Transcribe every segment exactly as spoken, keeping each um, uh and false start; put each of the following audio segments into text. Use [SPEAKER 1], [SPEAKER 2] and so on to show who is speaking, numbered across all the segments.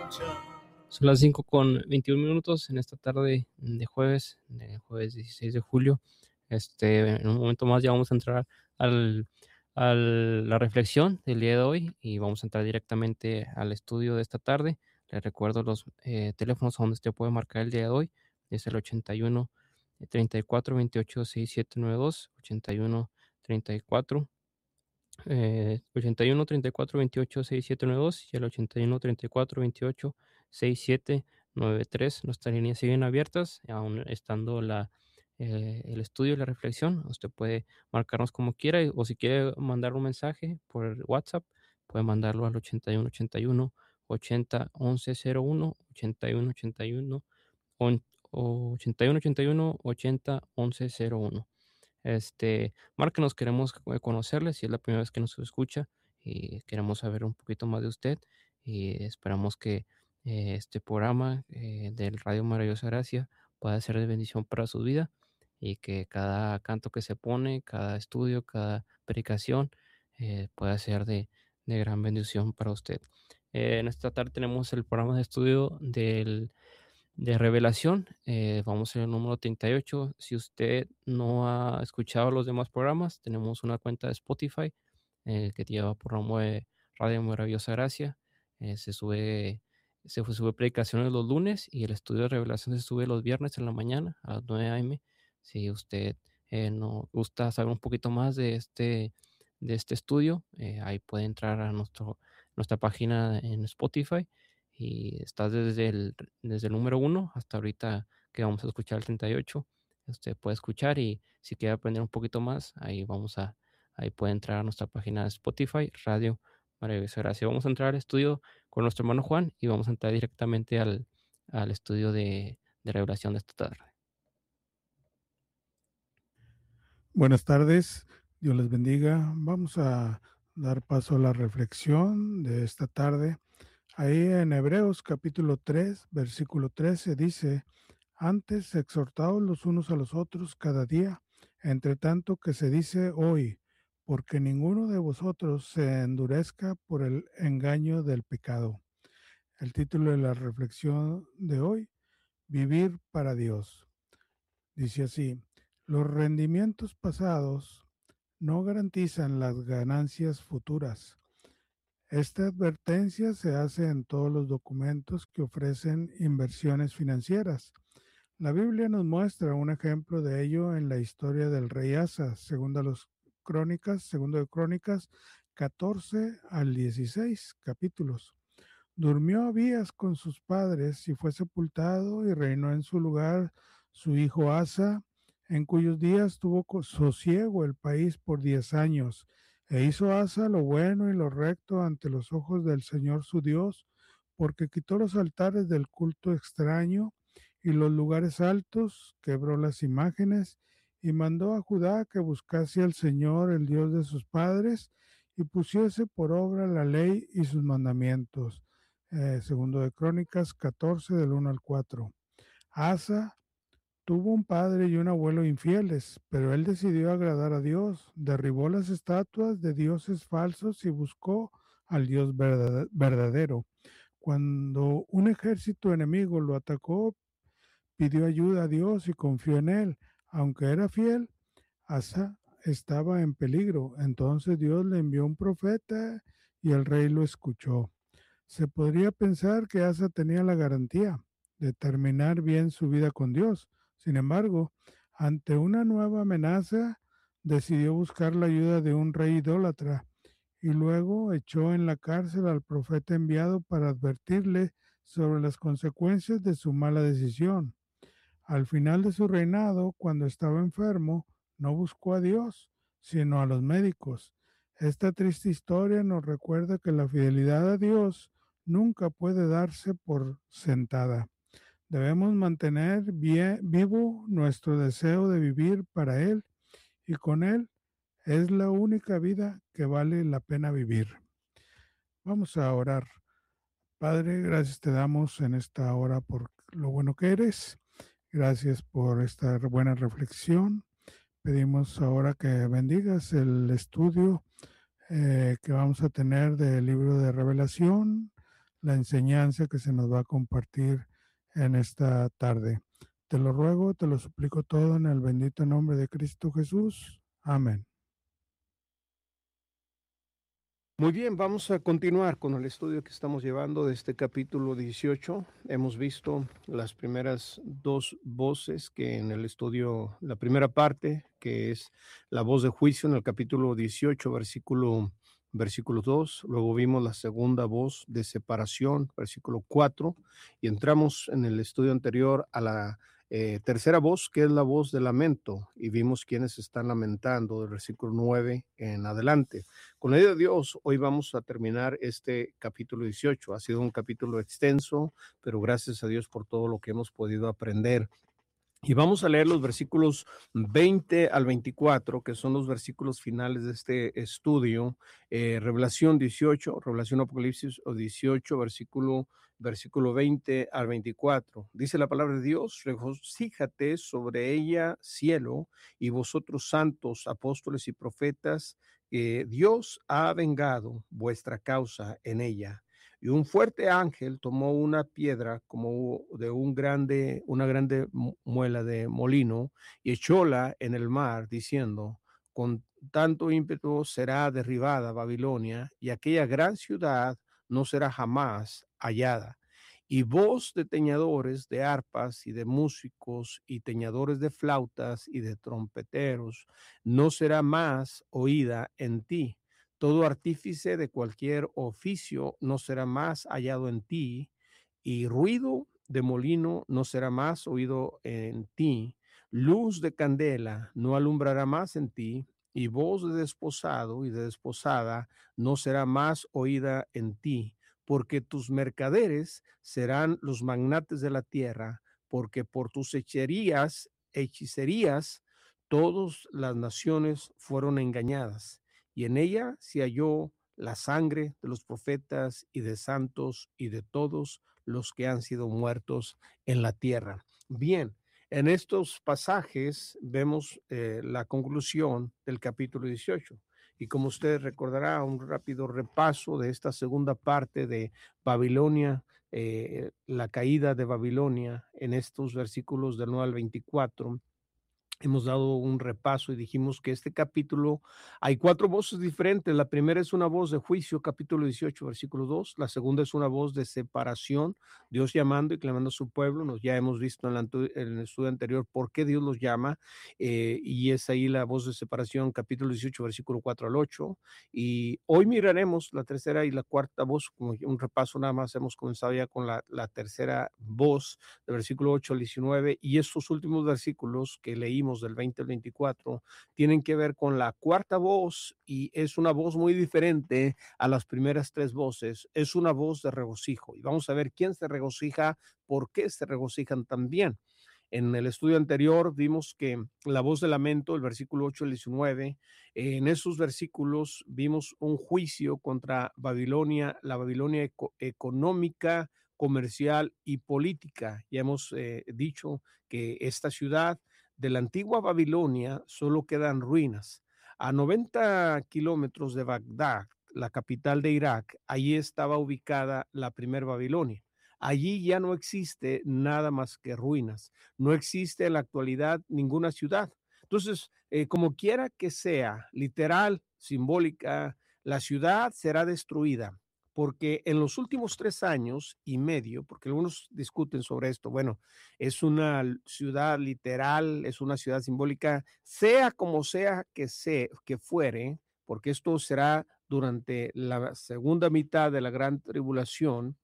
[SPEAKER 1] Son las cinco con veintiún minutos en esta tarde de jueves, de jueves dieciséis de julio. Este, en un momento más ya vamos a entrar al, a la reflexión del día de hoy y vamos a entrar directamente al estudio de esta tarde. Les recuerdo los eh, teléfonos a donde usted puede marcar el día de hoy. Es el ochenta y uno, treinta y cuatro, veintiocho, sesenta y siete noventa y dos, ochenta y uno, treinta y cuatro. Eh, ochenta y uno, treinta y cuatro, veintiocho, sesenta y siete noventa y dos y el ochenta y uno, treinta y cuatro, veintiocho, sesenta y siete noventa y tres. Nuestras líneas siguen abiertas, aún estando la, eh, el estudio y la reflexión. Usted puede marcarnos como quiera y- o si quiere mandar un mensaje por WhatsApp, puede mandarlo al ochenta y uno, ochenta y uno, ochenta, once, cero uno, ochenta y uno, ochenta y uno, on- o ochenta y uno, ochenta y uno, ochenta, once, cero uno. Este, márquenos, queremos eh, conocerle, si es la primera vez que nos escucha y queremos saber un poquito más de usted y esperamos que eh, este programa eh, del Radio Maravillosa Gracia pueda ser de bendición para su vida y que cada canto que se pone, cada estudio, cada predicación eh, pueda ser de, de gran bendición para usted. Eh, en esta tarde tenemos el programa de estudio del de revelación. Eh, vamos en el número treinta y ocho. Si usted no ha escuchado los demás programas, tenemos una cuenta de Spotify eh, que lleva por nombre de Radio Maravillosa Gracia. Eh, se sube, se sube predicaciones los lunes y el estudio de revelación se sube los viernes en la mañana a las nueve a m. Si usted eh, no gusta saber un poquito más de este, de este estudio, eh, ahí puede entrar a nuestro, nuestra página en Spotify y estás desde el, desde el número uno hasta ahorita que vamos a escuchar el treinta y ocho. Usted puede escuchar y si quiere aprender un poquito más, ahí vamos a, ahí puede entrar a nuestra página de Spotify, Radio Maravillosa Gracia. Vamos a entrar al estudio con nuestro hermano Juan y vamos a entrar directamente al, al estudio de, de revelación de esta tarde.
[SPEAKER 2] Buenas tardes, Dios les bendiga. Vamos a dar paso a la reflexión de esta tarde. Ahí en Hebreos capítulo tres, versículo trece dice, antes exhortaos los unos a los otros cada día, entre tanto que se dice hoy, porque ninguno de vosotros se endurezca por el engaño del pecado. El título de la reflexión de hoy, Vivir para Dios. Dice así, los rendimientos pasados no garantizan las ganancias futuras. Esta advertencia se hace en todos los documentos que ofrecen inversiones financieras. La Biblia nos muestra un ejemplo de ello en la historia del rey Asa, según los Crónicas, segundo de Crónicas catorce al dieciséis capítulos. Durmió Abías con sus padres y fue sepultado y reinó en su lugar su hijo Asa, en cuyos días tuvo sosiego el país por diez años. E hizo Asa lo bueno y lo recto ante los ojos del Señor su Dios, porque quitó los altares del culto extraño y los lugares altos, quebró las imágenes y mandó a Judá que buscase al Señor, el Dios de sus padres, y pusiese por obra la ley y sus mandamientos. Eh, segundo de Crónicas catorce del uno al cuatro. Asa tuvo un padre y un abuelo infieles, pero él decidió agradar a Dios, derribó las estatuas de dioses falsos y buscó al Dios verdadero. Cuando un ejército enemigo lo atacó, pidió ayuda a Dios y confió en él. Aunque era fiel, Asa estaba en peligro. Entonces Dios le envió un profeta y el rey lo escuchó. Se podría pensar que Asa tenía la garantía de terminar bien su vida con Dios. Sin embargo, ante una nueva amenaza, decidió buscar la ayuda de un rey idólatra y luego echó en la cárcel al profeta enviado para advertirle sobre las consecuencias de su mala decisión. Al final de su reinado, cuando estaba enfermo, no buscó a Dios, sino a los médicos. Esta triste historia nos recuerda que la fidelidad a Dios nunca puede darse por sentada. Debemos mantener bien, vivo nuestro deseo de vivir para Él y con Él es la única vida que vale la pena vivir. Vamos a orar. Padre, gracias te damos en esta hora por lo bueno que eres. Gracias por esta buena reflexión. Pedimos ahora que bendigas el estudio eh, que vamos a tener del libro de Revelación. la enseñanza que se nos va a compartir en esta tarde. Te lo ruego, te lo suplico todo en el bendito nombre de Cristo Jesús. Amén.
[SPEAKER 3] Muy bien, vamos a continuar con el estudio que estamos llevando de este capítulo dieciocho. Hemos visto las primeras dos voces que en el estudio, la primera parte, que es la voz de juicio en el capítulo dieciocho, versículo, versículo dos. Luego vimos la segunda voz de separación, versículo cuatro. Y entramos en el estudio anterior a la Eh, tercera voz, que es la voz de lamento, y vimos quiénes están lamentando del versículo nueve en adelante. Con la ayuda de Dios, hoy vamos a terminar este capítulo dieciocho. Ha sido un capítulo extenso, pero gracias a Dios por todo lo que hemos podido aprender. Y vamos a leer los versículos veinte al veinticuatro, que son los versículos finales de este estudio. Eh, Revelación dieciocho, Revelación Apocalipsis dieciocho, versículo, versículo veinte al veinticuatro. Dice la palabra de Dios: regocíjate sobre ella, cielo, y vosotros santos, apóstoles y profetas, eh, Dios ha vengado vuestra causa en ella. Y un fuerte ángel tomó una piedra como de un grande, una grande muela de molino y echóla en el mar, diciendo: con tanto ímpetu será derribada Babilonia, y aquella gran ciudad no será jamás hallada. Y voz de teñadores de arpas y de músicos y teñadores de flautas y de trompeteros no será más oída en ti. Todo artífice de cualquier oficio no será más hallado en ti, y ruido de molino no será más oído en ti. Luz de candela no alumbrará más en ti, y voz de desposado y de desposada no será más oída en ti, porque tus mercaderes serán los magnates de la tierra, porque por tus hechicerías, hechicerías, todas las naciones fueron engañadas, y en ella se halló la sangre de los profetas y de santos y de todos los que han sido muertos en la tierra. Bien, en estos pasajes vemos eh, la conclusión del capítulo dieciocho. Y como usted recordará, un rápido repaso de esta segunda parte de Babilonia, eh, la caída de Babilonia, en estos versículos del nueve al veinticuatro. Hemos dado un repaso y dijimos que este capítulo hay cuatro voces diferentes. La primera es una voz de juicio, capítulo dieciocho, versículo dos. La segunda es una voz de separación, Dios llamando y clamando a su pueblo. Nos ya hemos visto en, la, en el estudio anterior por qué Dios los llama, eh, y es ahí la voz de separación, capítulo dieciocho, versículo cuatro al ocho. Y hoy miraremos la tercera y la cuarta voz, como un repaso nada más. Hemos comenzado ya con la, la tercera voz, del versículo ocho al diecinueve, y estos últimos versículos que leímos del veinte al veinticuatro tienen que ver con la cuarta voz, y es una voz muy diferente a las primeras tres voces. Es una voz de regocijo, y vamos a ver quién se regocija, por qué se regocijan también. En el estudio anterior vimos que la voz de lamento, el versículo ocho al diecinueve, en esos versículos vimos un juicio contra Babilonia, la Babilonia eco económica, comercial y política. Ya hemos eh, dicho que esta ciudad de la antigua Babilonia solo quedan ruinas. A noventa kilómetros de Bagdad, la capital de Irak, allí estaba ubicada la primera Babilonia. Allí ya no existe nada más que ruinas. No existe en la actualidad ninguna ciudad. Entonces, eh, como quiera que sea, literal, simbólica, la ciudad será destruida, porque en los últimos tres años y medio, porque algunos discuten sobre esto, bueno, es una ciudad literal, es una ciudad simbólica, sea como sea que, sea, que fuere, porque esto será durante la segunda mitad de la gran tribulación.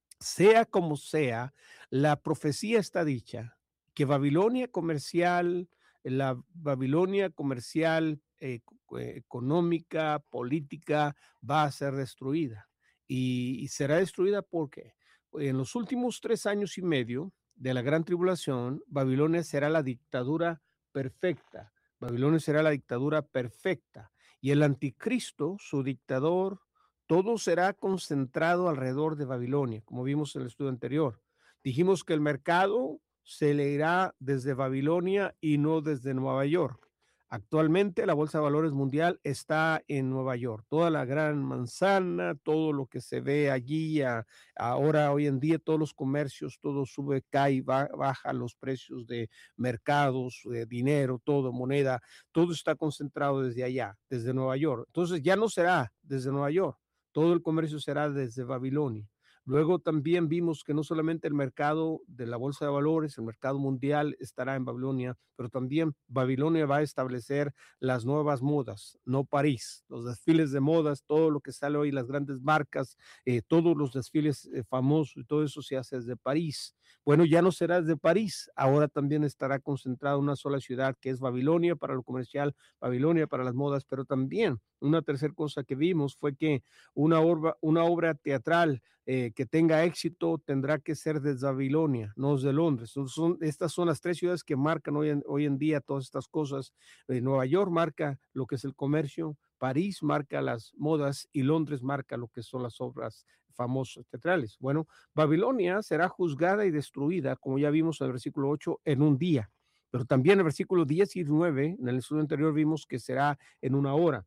[SPEAKER 3] Sea como sea, la profecía está dicha, que Babilonia comercial, la Babilonia comercial, eh, económica, política, va a ser destruida. Y, y será destruida porque en los últimos tres años y medio de la gran tribulación, Babilonia será la dictadura perfecta. Babilonia será la dictadura perfecta. Y el anticristo, su dictador, todo será concentrado alrededor de Babilonia, como vimos en el estudio anterior. Dijimos que el mercado se le irá desde Babilonia y no desde Nueva York. Actualmente la Bolsa de Valores mundial está en Nueva York. Toda la gran manzana, todo lo que se ve allí, a, ahora hoy en día todos los comercios, todo sube, cae, va, baja los precios de mercados, de dinero, todo, moneda, todo está concentrado desde allá, desde Nueva York. Entonces ya no será desde Nueva York, todo el comercio será desde Babilonia. Luego también vimos que no solamente el mercado de la bolsa de valores, el mercado mundial estará en Babilonia, pero también Babilonia va a establecer las nuevas modas, no París, los desfiles de modas, todo lo que sale hoy, las grandes marcas, eh, todos los desfiles eh, famosos y todo eso se hace desde París. Bueno, ya no será desde París, ahora también estará concentrado en una sola ciudad que es Babilonia para lo comercial, Babilonia para las modas, pero también una tercera cosa que vimos fue que una obra, una obra teatral eh, que tenga éxito tendrá que ser desde Babilonia, no desde Londres. Son, son, estas son las tres ciudades que marcan hoy en, hoy en día todas estas cosas. Eh, Nueva York marca lo que es el comercio, París marca las modas y Londres marca lo que son las obras famosas teatrales. Bueno, Babilonia será juzgada y destruida, como ya vimos en el versículo ocho, en un día. Pero también en el versículo diez y nueve, en el estudio anterior vimos que será en una hora.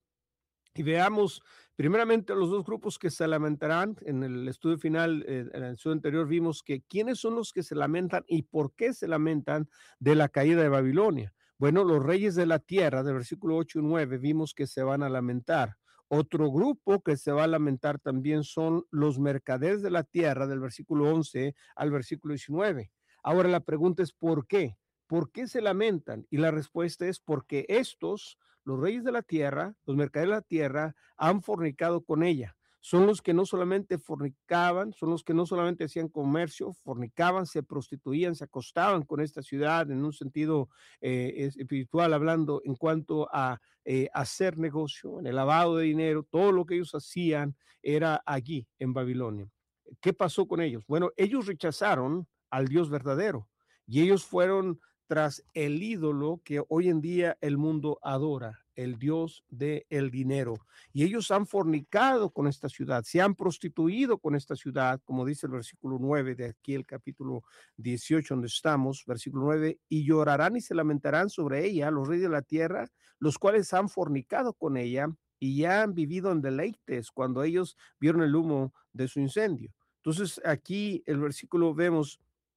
[SPEAKER 3] Y veamos primeramente los dos grupos que se lamentarán. En el estudio final, eh, en el estudio anterior, vimos que quiénes son los que se lamentan y por qué se lamentan de la caída de Babilonia. Bueno, los reyes de la tierra, del versículo ocho y nueve, vimos que se van a lamentar. Otro grupo que se va a lamentar también son los mercaderes de la tierra, del versículo once al versículo diecinueve. Ahora la pregunta es ¿por qué? ¿Por qué se lamentan? Y la respuesta es porque estos, los reyes de la tierra, los mercaderes de la tierra, han fornicado con ella. Son los que no solamente fornicaban, son los que no solamente hacían comercio, fornicaban, se prostituían, se acostaban con esta ciudad en un sentido eh, espiritual, hablando en cuanto a eh, hacer negocio, en el lavado de dinero, todo lo que ellos hacían era allí en Babilonia. ¿Qué pasó con ellos? Bueno, ellos rechazaron al Dios verdadero y ellos fueron tras el ídolo que hoy en día el mundo adora, el Dios del dinero. Y ellos han fornicado con esta ciudad, se han prostituido con esta ciudad, como dice el versículo nueve de aquí, el capítulo dieciocho, donde estamos, versículo nueve, y llorarán y se lamentarán sobre ella los reyes de la tierra, los cuales han fornicado con ella y ya han vivido en deleites cuando ellos vieron el humo de su incendio. Entonces, aquí el versículo vemos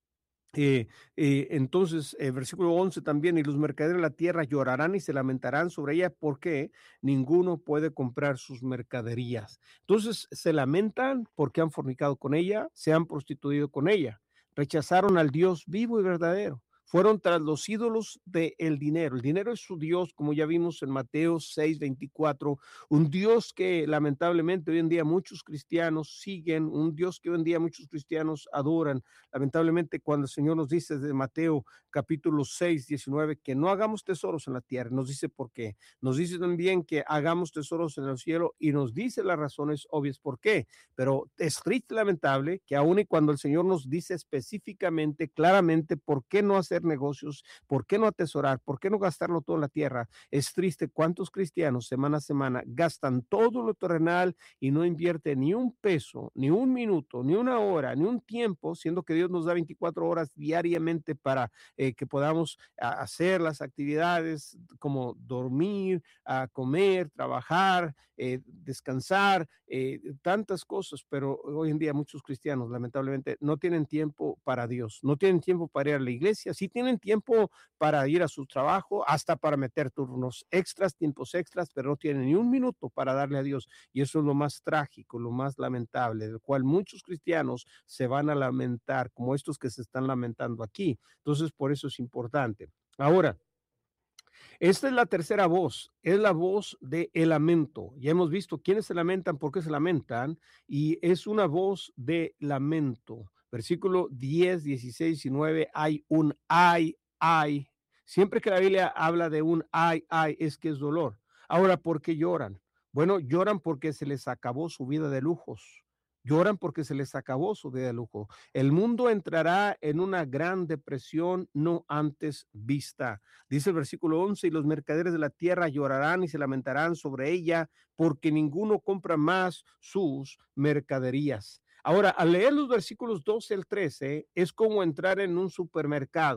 [SPEAKER 3] Eh, eh, entonces, el eh, versículo once también, y los mercaderes de la tierra llorarán y se lamentarán sobre ella porque ninguno puede comprar sus mercaderías. Entonces, se lamentan porque han fornicado con ella, se han prostituido con ella, rechazaron al Dios vivo y verdadero. Fueron tras los ídolos del dinero. El dinero es su Dios, como ya vimos en Mateo seis veinticuatro, un Dios que lamentablemente hoy en día muchos cristianos siguen, un Dios que hoy en día muchos cristianos adoran. Lamentablemente, cuando el Señor nos dice de Mateo capítulo seis, diecinueve, que no hagamos tesoros en la tierra, nos dice por qué. Nos dice también que hagamos tesoros en el cielo y nos dice las razones obvias por qué. Pero es triste y lamentable que aun y cuando el Señor nos dice específicamente, claramente, por qué no hacer negocios, por qué no atesorar, por qué no gastarlo todo en la tierra, es triste cuántos cristianos semana a semana gastan todo lo terrenal y no invierten ni un peso, ni un minuto, ni una hora, ni un tiempo, siendo que Dios nos da veinticuatro horas diariamente para eh, que podamos a, hacer las actividades como dormir, a comer, trabajar, eh, descansar, eh, tantas cosas, pero hoy en día muchos cristianos lamentablemente no tienen tiempo para Dios, no tienen tiempo para ir a la iglesia, sí tienen tiempo para ir a su trabajo, hasta para meter turnos extras, tiempos extras, pero no tienen ni un minuto para darle a Dios. Y eso es lo más trágico, lo más lamentable, del cual muchos cristianos se van a lamentar, como estos que se están lamentando aquí. Entonces, por eso es importante. Ahora, esta es la tercera voz, es la voz de el lamento. Ya hemos visto quiénes se lamentan, por qué se lamentan, y es una voz de lamento. Versículo diez, dieciséis y nueve, hay un ay, ay. Siempre que la Biblia habla de un ay, ay, es que es dolor. Ahora, ¿por qué lloran? Bueno, lloran porque se les acabó su vida de lujos. Lloran porque se les acabó su vida de lujo. El mundo entrará en una gran depresión no antes vista. Dice el versículo once, y los mercaderes de la tierra llorarán y se lamentarán sobre ella, porque ninguno compra más sus mercaderías. Ahora, al leer los versículos doce al trece, es como entrar en un supermercado.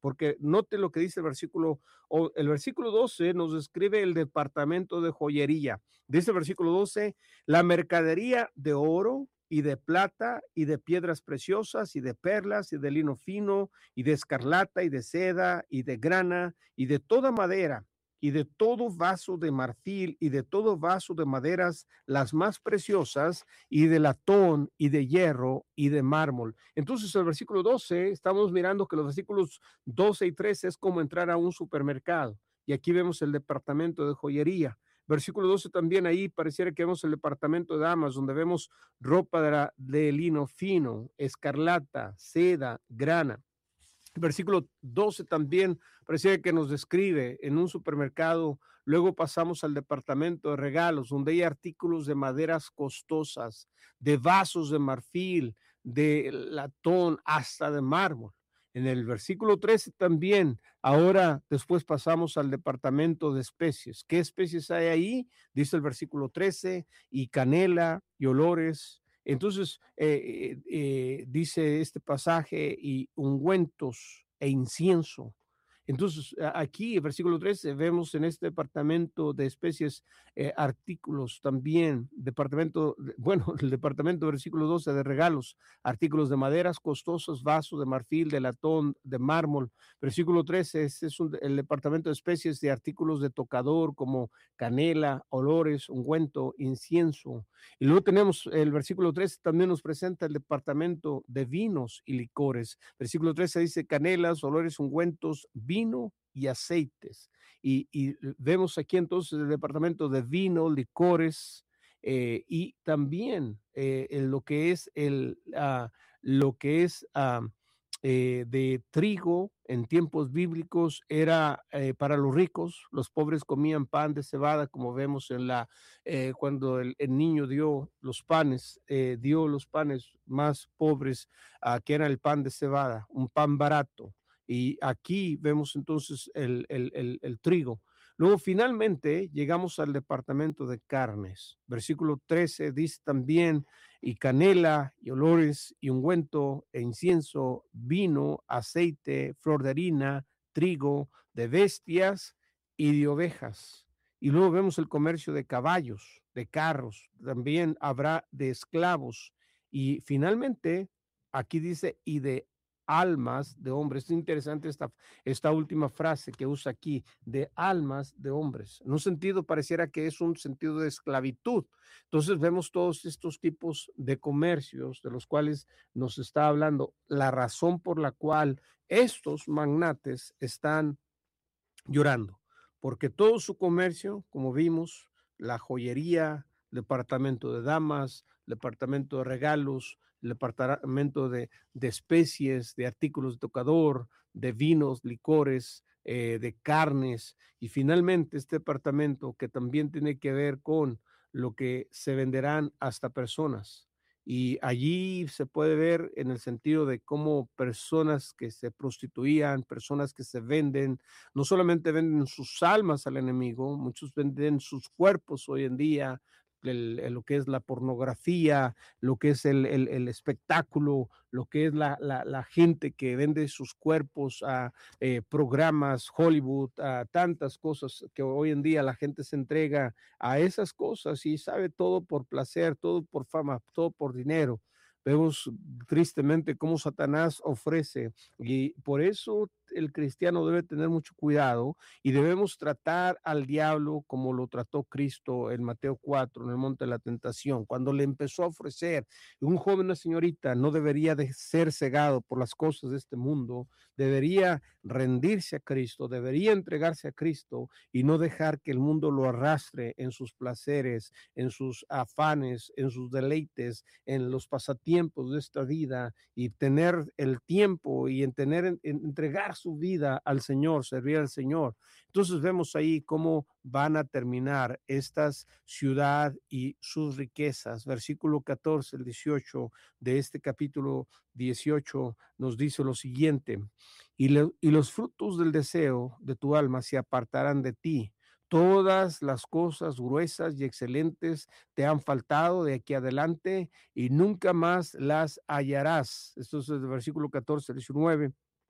[SPEAKER 3] porque note lo que dice el versículo, o el versículo doce nos describe el departamento de joyería. Dice el versículo doce, la mercadería de oro y de plata y de piedras preciosas y de perlas y de lino fino y de escarlata y de seda y de grana y de toda madera y de todo vaso de marfil y de todo vaso de maderas las más preciosas y de latón y de hierro y de mármol. Entonces el versículo doce, estamos mirando que los versículos doce y trece es como entrar a un supermercado. Y aquí vemos el departamento de joyería. Versículo doce también, ahí pareciera que vemos el departamento de damas, donde vemos ropa de, la, de lino fino, escarlata, seda, grana. Versículo doce también parecía que nos describe en un supermercado. Luego pasamos al departamento de regalos, donde hay artículos de maderas costosas, de vasos de marfil, de latón, hasta de mármol. En el versículo trece también, ahora después pasamos al departamento de especies. ¿Qué especies hay ahí? Dice el versículo trece, y canela y olores. Entonces, eh, eh, dice este pasaje, y ungüentos e incienso. Entonces, aquí, el versículo trece, vemos en este departamento de especies, eh, artículos también, departamento, bueno, el departamento, versículo doce, de regalos, artículos de maderas costosas, vasos de marfil, de latón, de mármol. Versículo trece, este es un, el departamento de especies de artículos de tocador, como canela, olores, ungüento, incienso. Y luego tenemos el versículo trece, también nos presenta el departamento de vinos y licores. Versículo trece dice canelas, olores, ungüentos, vino y aceites. Y, y vemos aquí entonces el departamento de vino, licores, eh, y también eh, en lo que es el uh, lo que es uh, eh, de trigo. En tiempos bíblicos era eh, para los ricos. Los pobres comían pan de cebada, como vemos en la eh, cuando el, el niño dio los panes, eh, dio los panes más pobres, uh, que era el pan de cebada, un pan barato. Y aquí vemos entonces el, el, el, el trigo. Luego finalmente llegamos al departamento de carnes. Versículo trece dice también, y canela, y olores, y ungüento, e incienso, vino, aceite, flor de harina, trigo, de bestias y de ovejas. Y luego vemos el comercio de caballos, de carros, también habrá de esclavos. Y finalmente, aquí dice, y de almas de hombres. Es interesante esta, esta última frase que usa aquí, de almas de hombres. En un sentido pareciera que es un sentido de esclavitud. Entonces vemos todos estos tipos de comercios de los cuales nos está hablando, la razón por la cual estos magnates están llorando, porque todo su comercio, como vimos, la joyería, departamento de damas, departamento de regalos, el departamento de, de especies, de artículos de tocador, de vinos, licores, eh, de carnes, y finalmente este departamento que también tiene que ver con lo que se venderán hasta personas. Y allí se puede ver en el sentido de cómo personas que se prostituían, personas que se venden, no solamente venden sus almas al enemigo, muchos venden sus cuerpos hoy en día, el, el, lo que es la pornografía, lo que es el, el, el espectáculo, lo que es la, la, la, gente que vende sus cuerpos a eh, programas, Hollywood, a tantas cosas que hoy en día la gente se entrega a esas cosas y sabe todo por placer, todo por fama, todo por dinero. Vemos tristemente cómo Satanás ofrece, y por eso el cristiano debe tener mucho cuidado y debemos tratar al diablo como lo trató Cristo en Mateo cuatro, en el monte de la tentación, cuando le empezó a ofrecer. Un joven, una señorita, no debería de ser cegado por las cosas de este mundo, debería rendirse a Cristo, debería entregarse a Cristo y no dejar que el mundo lo arrastre en sus placeres, en sus afanes, en sus deleites, en los pasatiempos de esta vida, y tener el tiempo y en tener, en, en entregar su vida al Señor, servir al Señor. Entonces vemos ahí cómo van a terminar estas ciudad y sus riquezas. Versículo catorce, el dieciocho de este capítulo dieciocho nos dice lo siguiente: y, le, y los frutos del deseo de tu alma se apartarán de ti. Todas las cosas gruesas y excelentes te han faltado de aquí adelante y nunca más las hallarás. Esto es el versículo catorce, diecinueve.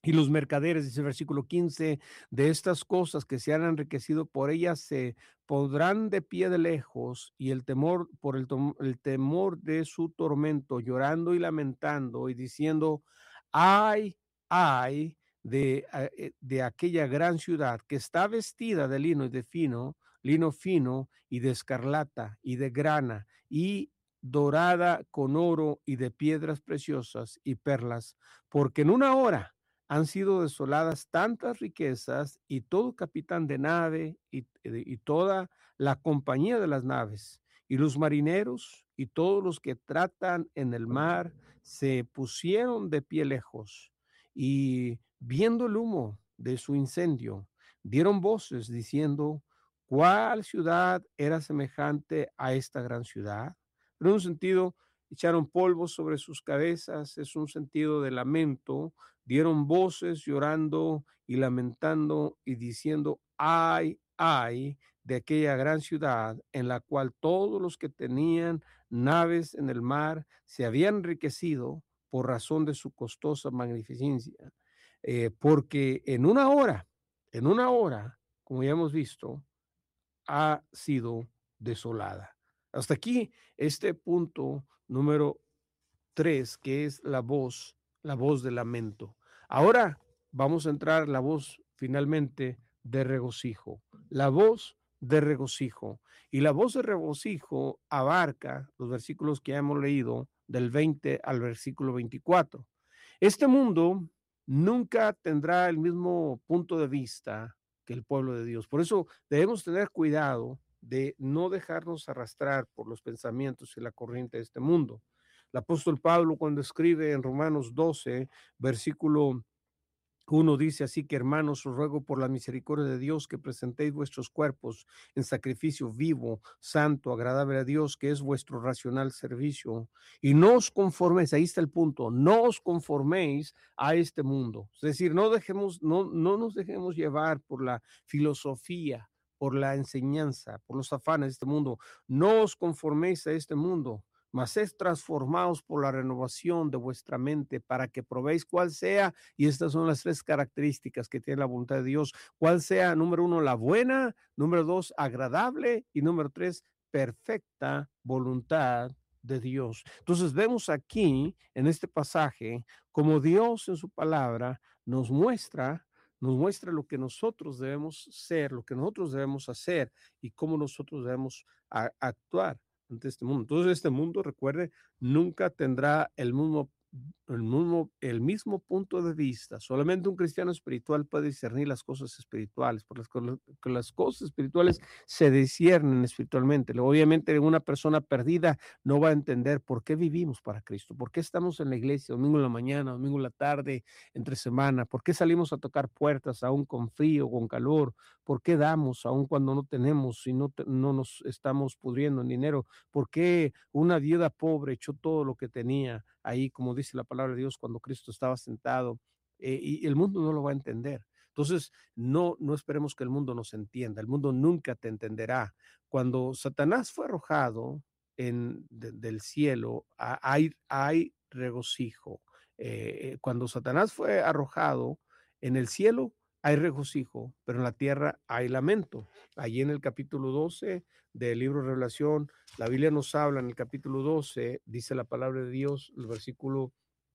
[SPEAKER 3] Y los mercaderes, dice el versículo quince, de estas cosas que se han enriquecido por ellas se podrán de pie de lejos, y el temor por el, el temor de su tormento, llorando y lamentando y diciendo, ay, ay de, de aquella gran ciudad que está vestida de lino y de fino, lino fino y de escarlata y de grana y dorada con oro y de piedras preciosas y perlas, porque en una hora han sido desoladas tantas riquezas y todo capitán de nave y, y toda la compañía de las naves y los marineros y todos los que tratan en el mar se pusieron de pie lejos y viendo el humo de su incendio dieron voces diciendo, ¿cuál ciudad era semejante a esta gran ciudad? Pero en un sentido, echaron polvo sobre sus cabezas, es un sentido de lamento, dieron voces llorando y lamentando y diciendo, ay, ay de aquella gran ciudad en la cual todos los que tenían naves en el mar se habían enriquecido por razón de su costosa magnificencia, eh, porque en una hora, en una hora, como ya hemos visto, ha sido desolada. Hasta aquí este punto número tres, que es la voz, la voz de lamento. Ahora vamos a entrar la voz finalmente de regocijo, la voz de regocijo. Y la voz de regocijo abarca los versículos que ya hemos leído del veinte al versículo veinticuatro. Este mundo nunca tendrá el mismo punto de vista que el pueblo de Dios. Por eso debemos tener cuidado de no dejarnos arrastrar por los pensamientos y la corriente de este mundo. El apóstol Pablo, cuando escribe en Romanos doce, versículo uno, dice así que hermanos, os ruego por la misericordia de Dios que presentéis vuestros cuerpos en sacrificio vivo, santo, agradable a Dios, que es vuestro racional servicio. Y no os conforméis, ahí está el punto, no os conforméis a este mundo. Es decir, no dejemos, no, no nos dejemos llevar por la filosofía, por la enseñanza, por los afanes de este mundo. No os conforméis a este mundo, mas es transformados por la renovación de vuestra mente para que probéis cuál sea, y estas son las tres características que tiene la voluntad de Dios, cuál sea, número uno, la buena, número dos, agradable, y número tres, perfecta voluntad de Dios. Entonces vemos aquí en este pasaje como Dios en su palabra nos muestra nos muestra lo que nosotros debemos ser, lo que nosotros debemos hacer y cómo nosotros debemos a, actuar ante este mundo. Entonces este mundo, recuerde, nunca tendrá el mismo, el mismo, el mismo punto de vista. Solamente un cristiano espiritual puede discernir las cosas espirituales, porque las, las cosas espirituales se disciernen espiritualmente. Obviamente una persona perdida no va a entender por qué vivimos para Cristo, por qué estamos en la iglesia domingo en la mañana, domingo en la tarde, entre semana, por qué salimos a tocar puertas aún con frío, con calor, por qué damos aún cuando no tenemos y no, no nos estamos pudriendo en dinero, por qué una viuda pobre echó todo lo que tenía ahí, como dice la palabra de Dios, cuando Cristo estaba sentado, eh, y el mundo no lo va a entender. Entonces, no, no esperemos que el mundo nos entienda. El mundo nunca te entenderá. Cuando Satanás fue arrojado en, de, del cielo, hay, hay regocijo. Eh, cuando Satanás fue arrojado en el cielo, hay regocijo, pero en la tierra hay lamento. Allí en el capítulo doce del libro de Revelación, la Biblia nos habla en el capítulo doce, dice la palabra de Dios, el versículo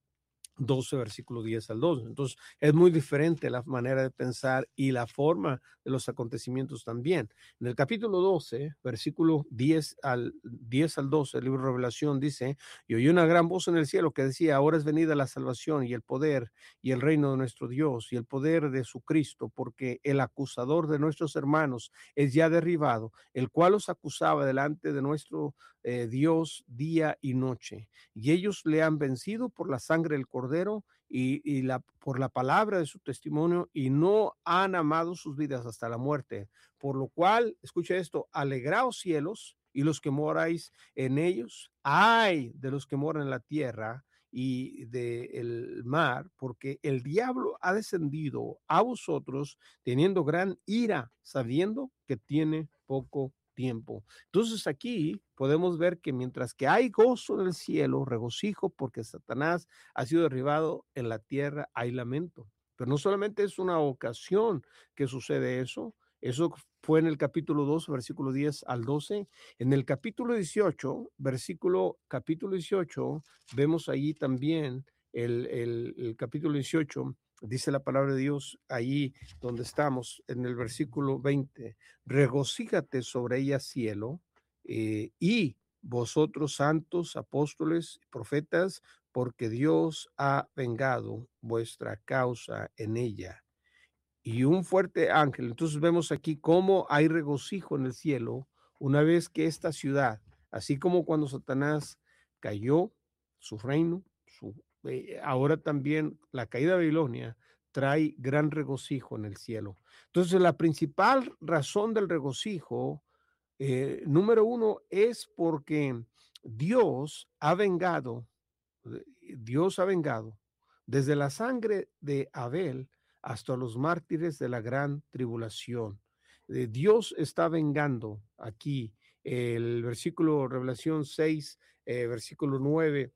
[SPEAKER 3] doce, versículo diez al doce. Entonces, es muy diferente la manera de pensar y la forma de los acontecimientos también. En el capítulo doce, versículo diez al doce, el libro de Revelación dice, y oí una gran voz en el cielo que decía, ahora es venida la salvación y el poder y el reino de nuestro Dios y el poder de su Cristo, porque el acusador de nuestros hermanos es ya derribado, el cual los acusaba delante de nuestro eh, Dios día y noche. Y ellos le han vencido por la sangre del Cordero y, y la, por la palabra de su testimonio, y no han amado sus vidas hasta la muerte. Por lo cual, escucha esto, alegraos cielos y los que moráis en ellos, ay de los que moran en la tierra y del mar, porque el diablo ha descendido a vosotros teniendo gran ira, sabiendo que tiene poco tiempo. Entonces aquí podemos ver que mientras que hay gozo en el cielo, regocijo porque Satanás ha sido derribado, en la tierra hay lamento. Pero no solamente es una ocasión que sucede eso, eso fue en el capítulo dos, versículo diez al doce. En el capítulo dieciocho, versículo, capítulo dieciocho, vemos allí también el, el, el capítulo dieciocho, dice la palabra de Dios allí donde estamos, en el versículo veinte, regocíjate sobre ella, cielo, eh, y vosotros santos, apóstoles, profetas, porque Dios ha vengado vuestra causa en ella. Y un fuerte ángel. Entonces vemos aquí cómo hay regocijo en el cielo una vez que esta ciudad, así como cuando Satanás cayó, su reino, su, eh, ahora también la caída de Babilonia trae gran regocijo en el cielo. Entonces la principal razón del regocijo, eh, número uno, es porque Dios ha vengado, Dios ha vengado desde la sangre de Abel hasta los mártires de la gran tribulación. Eh, Dios está vengando aquí. El versículo Revelación seis, eh, versículo nueve,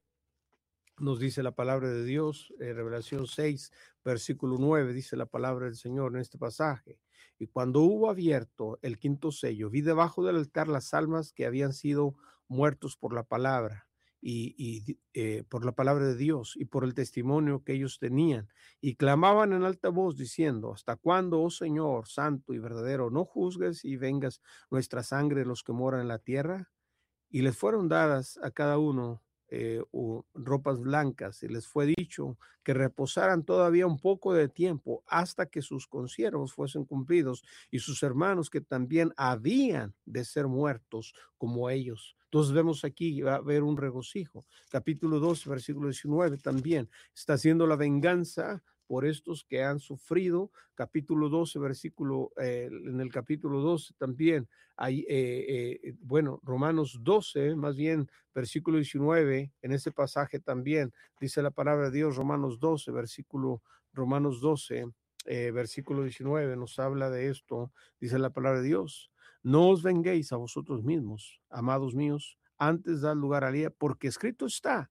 [SPEAKER 3] nos dice la palabra de Dios, eh, Revelación seis, versículo nueve, dice la palabra del Señor en este pasaje. Y cuando hubo abierto el quinto sello, vi debajo del altar las almas que habían sido muertos por la palabra y, y eh, por la palabra de Dios y por el testimonio que ellos tenían. Y clamaban en alta voz diciendo: ¿hasta cuándo, oh Señor, santo y verdadero, no juzgues y vengas nuestra sangre de los que moran en la tierra? Y les fueron dadas a cada uno eh, o ropas blancas, y les fue dicho que reposaran todavía un poco de tiempo hasta que sus consiervos fuesen cumplidos y sus hermanos que también habían de ser muertos como ellos. Entonces vemos aquí, va a haber un regocijo. Capítulo dos, versículo diecinueve también está haciendo la venganza por estos que han sufrido. Capítulo doce, versículo, eh, en el capítulo doce también hay, eh, eh, bueno, Romanos doce, más bien, versículo diecinueve, en ese pasaje también dice la palabra de Dios, Romanos doce, versículo, Romanos doce, eh, versículo diecinueve, nos habla de esto, dice la palabra de Dios: no os venguéis a vosotros mismos, amados míos, antes dad lugar al día, porque escrito está: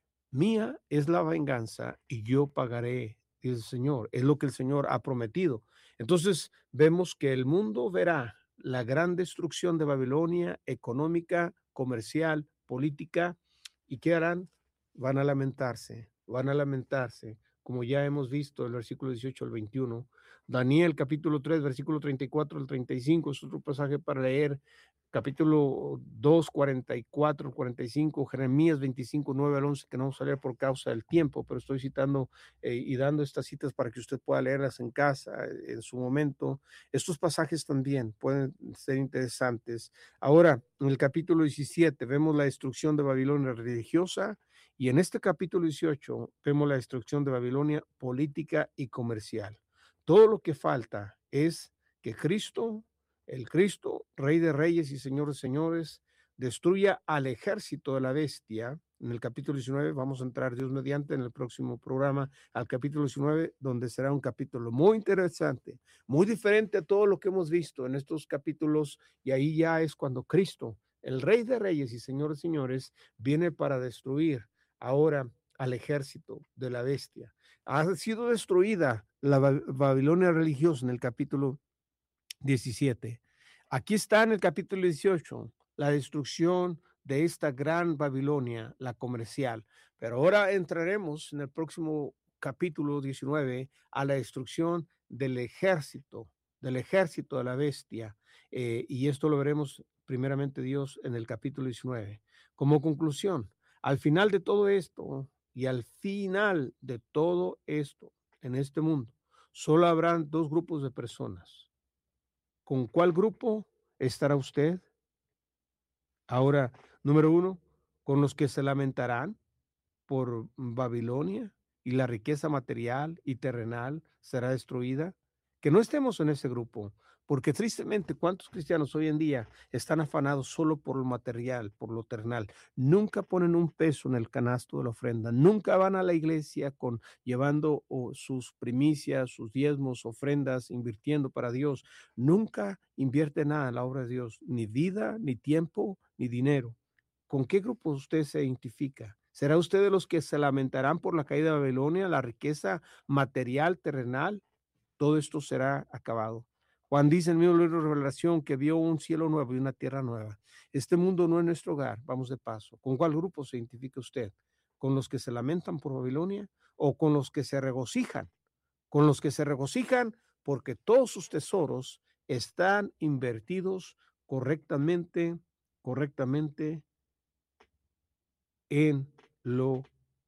[SPEAKER 3] mía es la venganza y yo pagaré, dice el Señor. Es lo que el Señor ha prometido. Entonces vemos que el mundo verá la gran destrucción de Babilonia, económica, comercial, política. ¿Y qué harán? Van a lamentarse, van a lamentarse, como ya hemos visto el versículo dieciocho al veintiuno. Daniel capítulo tres, versículo treinta y cuatro al treinta y cinco es otro pasaje para leer. Capítulo dos, cuarenta y cuatro, cuarenta y cinco, Jeremías veinticinco, nueve al once, que no vamos a leer por causa del tiempo, pero estoy citando eh, y dando estas citas para que usted pueda leerlas en casa, eh, en su momento. Estos pasajes también pueden ser interesantes. Ahora, en el capítulo diecisiete vemos la destrucción de Babilonia religiosa, y en este capítulo dieciocho vemos la destrucción de Babilonia política y comercial. Todo lo que falta es que Cristo, el Cristo, Rey de Reyes y Señor de Señores, destruya al ejército de la bestia. En el capítulo diecinueve vamos a entrar, Dios mediante, en el próximo programa al capítulo diecinueve, donde será un capítulo muy interesante, muy diferente a todo lo que hemos visto en estos capítulos, y ahí ya es cuando Cristo, el Rey de Reyes y Señor de Señores, viene para destruir ahora al ejército de la bestia. Ha sido destruida la Babilonia religiosa en el capítulo diecisiete. Aquí está en el capítulo dieciocho la destrucción de esta gran Babilonia, la comercial. Pero ahora entraremos en el próximo capítulo diecinueve a la destrucción del ejército, del ejército de la bestia. Eh, y esto lo veremos primeramente Dios en el capítulo diecinueve. Como conclusión, al final de todo esto y al final de todo esto en este mundo, solo habrán dos grupos de personas. ¿Con cuál grupo estará usted? Ahora, número uno, con los que se lamentarán por Babilonia y la riqueza material y terrenal será destruida. Que no estemos en ese grupo, porque tristemente, ¿cuántos cristianos hoy en día están afanados solo por lo material, por lo terrenal? Nunca ponen un peso en el canasto de la ofrenda, nunca van a la iglesia con llevando oh, sus primicias, sus diezmos, ofrendas, invirtiendo para Dios. Nunca invierte nada en la obra de Dios, ni vida, ni tiempo, ni dinero. ¿Con qué grupo usted se identifica? ¿Será usted de los que se lamentarán por la caída de Babilonia, la riqueza material, terrenal? Todo esto será acabado. Juan dice en el mismo libro de Revelación que vio un cielo nuevo y una tierra nueva. Este mundo no es nuestro hogar, vamos de paso. ¿Con cuál grupo se identifica usted? ¿Con los que se lamentan por Babilonia o con los que se regocijan? Con los que se regocijan porque todos sus tesoros están invertidos correctamente, correctamente en lo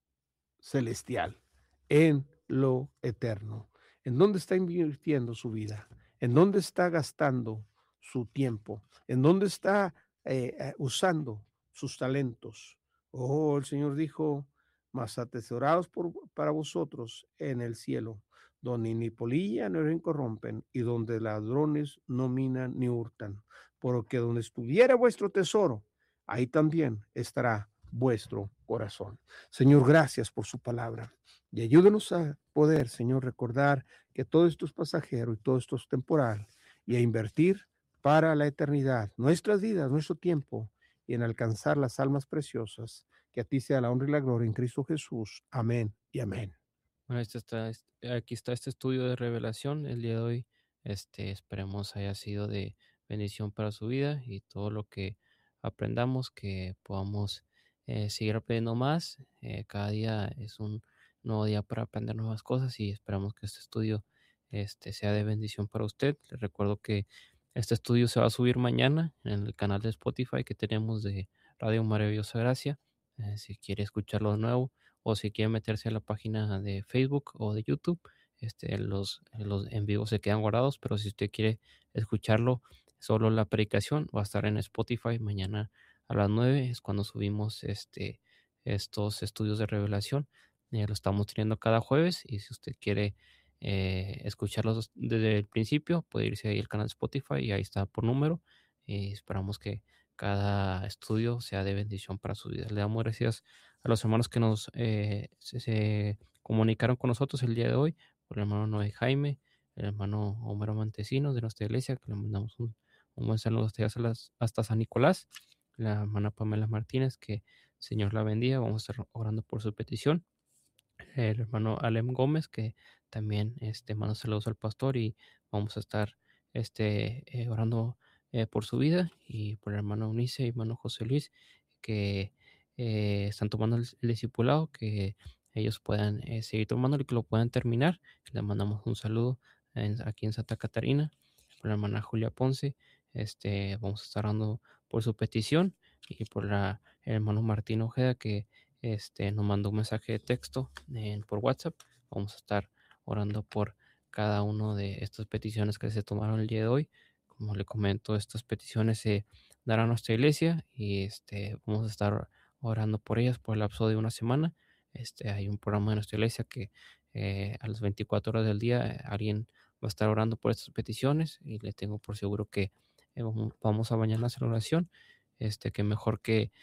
[SPEAKER 3] celestial, en lo eterno. ¿En dónde está invirtiendo su vida? ¿En dónde está gastando su tiempo? ¿En dónde está eh, eh, usando sus talentos? Oh, el Señor dijo, mas atesorados por, para vosotros en el cielo, donde ni polilla ni orín corrompen, y donde ladrones no minan ni hurtan. Porque donde estuviera vuestro tesoro, ahí también estará vuestro corazón. Señor, gracias por su palabra. Y ayúdenos a poder, Señor, recordar que todo esto es pasajero y todo esto es temporal, y a invertir para la eternidad nuestras vidas, nuestro tiempo, y en alcanzar las almas preciosas. Que a ti sea la honra y la gloria en Cristo Jesús. Amén y amén.
[SPEAKER 1] Bueno, este está, es- aquí está este estudio de revelación el día de hoy. Este, esperemos haya sido de bendición para su vida y todo lo que aprendamos, que podamos eh, seguir aprendiendo más. Eh, cada día es un nuevo día para aprender nuevas cosas y esperamos que este estudio este, sea de bendición para usted. Les recuerdo que este estudio se va a subir mañana en el canal de Spotify que tenemos de Radio Maravillosa Gracia. Eh, si quiere escucharlo de nuevo o si quiere meterse a la página de Facebook o de YouTube, este, los, los en vivo se quedan guardados, pero si usted quiere escucharlo, solo la predicación va a estar en Spotify mañana a las nueve, es cuando subimos este, estos estudios de revelación. Ya lo estamos teniendo cada jueves y si usted quiere eh, escucharlos desde el principio, puede irse ahí al canal de Spotify y ahí está por número. Y esperamos que cada estudio sea de bendición para su vida. Le damos gracias a los hermanos que nos eh, se, se comunicaron con nosotros el día de hoy, por el hermano Noé Jaime, el hermano Homero Montesinos de nuestra iglesia, que le mandamos un, un buen saludo hasta, allá, las- hasta San Nicolás, la hermana Pamela Martínez, que Señor la bendiga, vamos a estar orando por su petición, el hermano Alem Gómez, que también este, manda saludos al pastor y vamos a estar este, eh, orando eh, por su vida y por el hermano Unice y hermano José Luis, que eh, están tomando el, el discipulado, que ellos puedan eh, seguir tomándolo y que lo puedan terminar. Les mandamos un saludo en- aquí en Santa Catarina, por la hermana Julia Ponce. Este, vamos a estar orando por su petición y por la, el hermano Martín Ojeda, que este, nos mandó un mensaje de texto en- por WhatsApp. Vamos a estar orando por cada una de estas peticiones que se tomaron el día de hoy. Como le comento, estas peticiones se darán a nuestra iglesia y este, vamos a estar orando por ellas por el lapso de una semana. Este, hay un programa de nuestra iglesia que eh, a las veinticuatro horas del día eh, alguien va a estar orando por estas peticiones y le tengo por seguro que eh, vamos vamos a bañarnos en oración. Este, que mejor que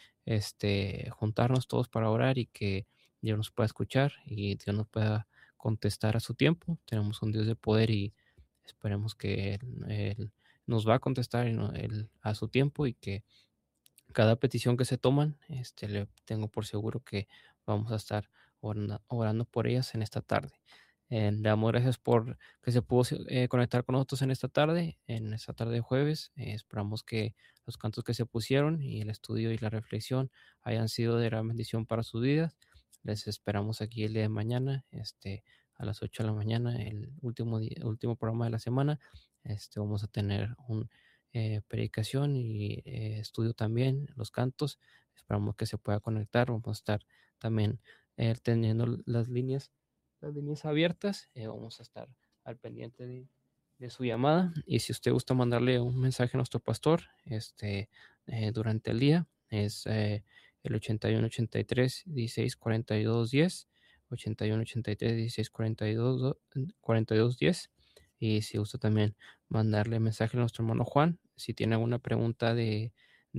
[SPEAKER 1] este, juntarnos todos para orar y que Dios nos pueda escuchar y Dios nos pueda contestar a su tiempo. Tenemos un Dios de poder y esperemos que Él, Él nos va a contestar y no- Él a su tiempo y que cada petición que se toman, este, le tengo por seguro que vamos a estar orando, orando por ellas en esta tarde. Eh, le damos gracias por que se pudo eh, conectar con nosotros en esta tarde, en esta tarde de jueves. Eh, esperamos que los cantos que se pusieron y el estudio y la reflexión hayan sido de gran bendición para sus vidas. Les esperamos aquí el día de mañana, este, a las ocho de la mañana, el último, día, último programa de la semana. Este, vamos a tener un eh, predicación y eh, estudio también los cantos. Esperamos que se pueda conectar. Vamos a estar también eh, teniendo las líneas, las líneas abiertas. Eh, vamos a estar al pendiente de, de su llamada. Y si usted gusta mandarle un mensaje a nuestro pastor este, eh, durante el día, es eh, el ochenta y uno ochenta y tres dieciséis cuarenta y dos diez. ochenta y uno ochenta y tres dieciséis cuarenta y dos cuarenta y dos diez. Y si gusta también mandarle mensaje a nuestro hermano Juan. Si tiene alguna pregunta de,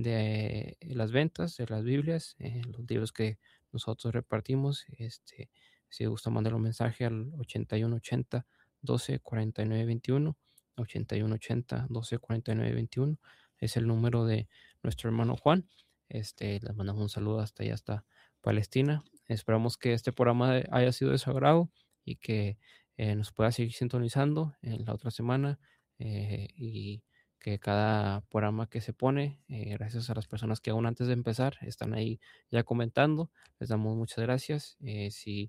[SPEAKER 1] de las ventas, de las Biblias, eh, los libros que nosotros repartimos, este, si gusta mandarle un mensaje al ochenta y uno ochenta doce cuarenta y nueve veintiuno, ochenta y uno ochenta doce cuarenta y nueve veintiuno, es el número de nuestro hermano Juan. Este, le mandamos un saludo hasta allá, hasta Palestina. Esperamos que este programa haya sido de su agrado y que eh, nos pueda seguir sintonizando en la otra semana, eh, y que cada programa que se pone, eh, gracias a las personas que aún antes de empezar están ahí ya comentando, les damos muchas gracias. Eh, si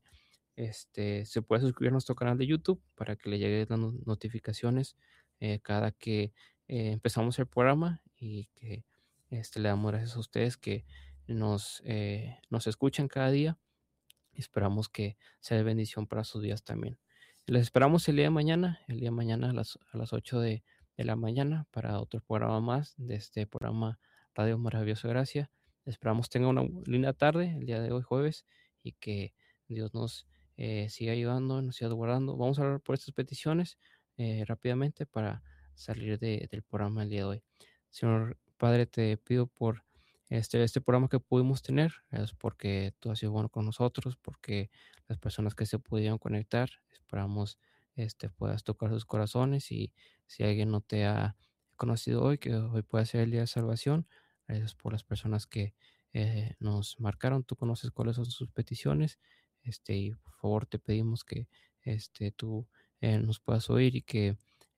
[SPEAKER 1] este, se puede suscribir a nuestro canal de YouTube para que le lleguen las no- notificaciones eh, cada que eh, empezamos el programa, y que este, le damos gracias a ustedes que nos, eh, nos escuchan cada día. Esperamos que sea de bendición para sus días también. Les esperamos el día de mañana, el día de mañana a las, a las ocho de, de la mañana para otro programa más de este programa Radio Maravillosa Gracia. Esperamos tengan una linda tarde el día de hoy, jueves, y que Dios nos eh, siga ayudando, nos siga guardando. Vamos a hablar por estas peticiones eh, rápidamente para salir de- del programa el día de hoy. Señor Padre, te pido por este, este programa que pudimos tener, es porque tú has sido bueno con nosotros, porque las personas que se pudieron conectar, esperamos este, puedas tocar sus corazones, y si alguien no te ha conocido hoy, que hoy pueda ser el día de salvación. Gracias por las personas que eh, nos marcaron, tú conoces cuáles son sus peticiones, este, y por favor te pedimos que este, tú eh, nos puedas oír, y que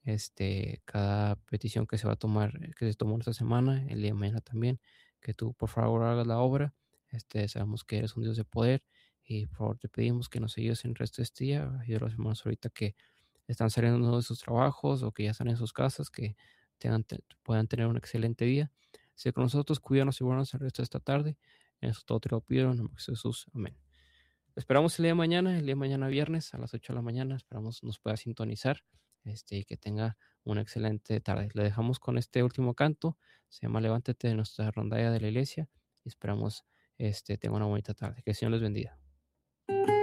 [SPEAKER 1] este, cada petición que se va a tomar, que se tomó esta semana, el día de mañana también, que tú por favor hagas la obra. Este, sabemos que eres un Dios de poder, y por favor te pedimos que nos ayudes en el resto de este día. Ayuda a los hermanos ahorita que están saliendo de sus trabajos o que ya están en sus casas, que tengan, te- puedan tener un excelente día. Sé con nosotros, cuídanos y guárdanos el resto de esta tarde. En eso todo te lo pido en el nombre de Jesús. Amén. Esperamos el día de mañana, el día de mañana viernes a las ocho de la mañana. Esperamos nos pueda sintonizar, este, y que tenga una excelente tarde. Le dejamos con este último canto. Se llama Levántate, de nuestra rondalla de la iglesia. Y esperamos este, tenga una bonita tarde. Que el Señor les bendiga.